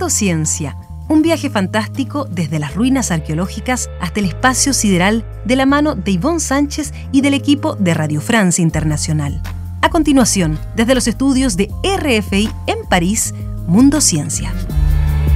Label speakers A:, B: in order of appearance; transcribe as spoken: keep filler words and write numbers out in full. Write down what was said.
A: Mundo Ciencia, un viaje fantástico desde las ruinas arqueológicas hasta el espacio sideral de la mano de Ivonne Sánchez y del equipo de Radio France Internacional. A continuación, desde los estudios de R F I en París, Mundo Ciencia.